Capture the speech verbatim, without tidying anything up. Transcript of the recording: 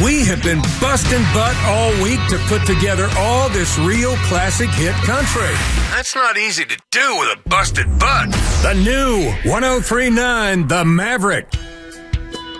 We have been busting butt all week to put together all this real classic hit country. That's not easy to do with a busted butt. The new one oh three point nine The Maverick.